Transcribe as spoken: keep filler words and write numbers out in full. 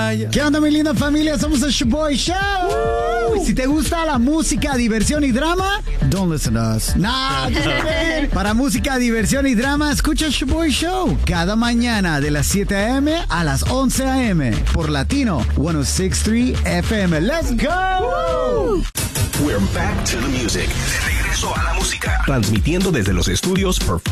vaya. ¿Qué onda, mi linda familia? Somos el Shoboy Show. Uh. Si te gusta la música, diversión y drama, don't listen to us. No, para música, diversión y drama, escucha el Shoboy Show cada mañana de las siete a.m. a las once a.m. por Latino ciento sesenta y tres F M. Let's go. Woo. We're back to the music. De regreso a la música. Transmitiendo desde los estudios Performance